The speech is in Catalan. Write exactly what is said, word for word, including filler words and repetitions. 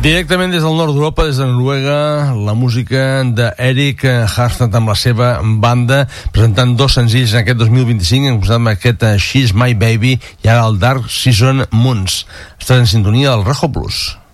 Directament des del nord d'Europa, des de Noruega, la música d'Eric Harstad amb la seva banda, presentant dos senzills en aquest dos mil vint-i-cinc, hem posat amb aquest She's My Baby i ara el Dark Season Moons. Estàs en sintonia del Rejo Plus.